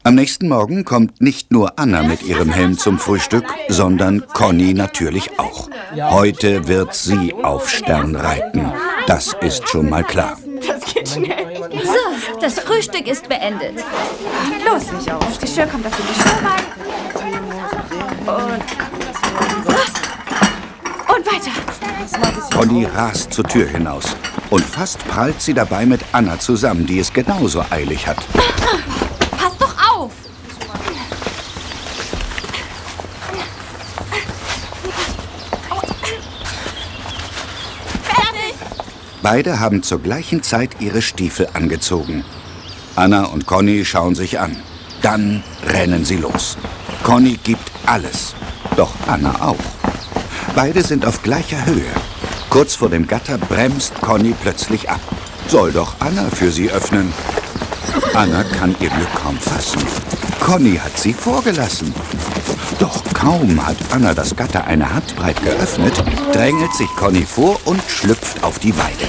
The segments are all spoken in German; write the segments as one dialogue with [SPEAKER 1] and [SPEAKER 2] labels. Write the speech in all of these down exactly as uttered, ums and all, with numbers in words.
[SPEAKER 1] Am nächsten Morgen kommt nicht nur Anna mit ihrem Helm zum Frühstück, sondern Conny natürlich auch. Heute wird sie auf Stern reiten. Das ist schon mal klar.
[SPEAKER 2] Das geht schnell.
[SPEAKER 3] So, das Frühstück ist beendet.
[SPEAKER 2] Los, nicht auf. Das Geschirr kommt auf den Geschirrwagen. Und... Und weiter.
[SPEAKER 1] Conny rast zur Tür hinaus. Und fast prallt sie dabei mit Anna zusammen, die es genauso eilig hat.
[SPEAKER 2] Pass doch auf! Fertig!
[SPEAKER 1] Beide haben zur gleichen Zeit ihre Stiefel angezogen. Anna und Conny schauen sich an. Dann rennen sie los. Conny gibt alles. Doch Anna auch. Beide sind auf gleicher Höhe. Kurz vor dem Gatter bremst Conny plötzlich ab. Soll doch Anna für sie öffnen. Anna kann ihr Glück kaum fassen. Conny hat sie vorgelassen. Doch kaum hat Anna das Gatter eine Handbreit geöffnet, drängelt sich Conny vor und schlüpft auf die Weide.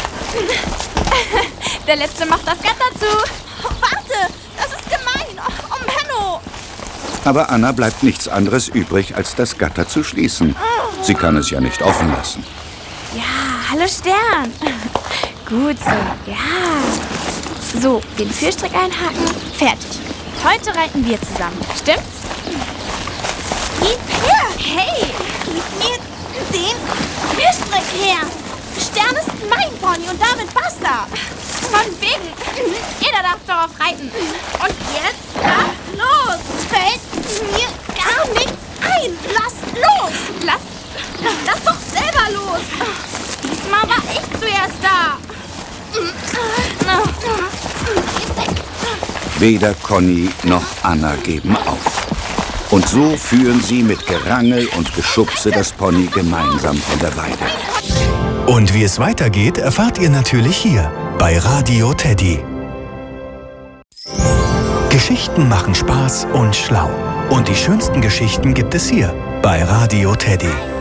[SPEAKER 2] Der Letzte macht das Gatter zu. Warte, das ist gemein. Oh, Menno.
[SPEAKER 1] Aber Anna bleibt nichts anderes übrig, als das Gatter zu schließen. Sie kann es ja nicht offen lassen.
[SPEAKER 2] Ja, hallo Stern. Gut so, ja. So, den Führstrick einhaken. Fertig. Heute reiten wir zusammen. Stimmt's? Gib her! Hey! Gib mir den Führstrick her! Stern ist mein Pony und damit basta! Von wegen! Jeder darf darauf reiten! Und jetzt lass los! Fällt mir gar nicht ein! Lass los! Lass, lass doch selber los! Diesmal war ich zuerst da!
[SPEAKER 1] Weder Conny noch Anna geben auf. Und so führen sie mit Gerangel und Geschubse das Pony gemeinsam von der Weide.
[SPEAKER 4] Und wie es weitergeht, erfahrt ihr natürlich hier bei Radio Teddy. Geschichten machen Spaß und schlau. Und die schönsten Geschichten gibt es hier bei Radio Teddy.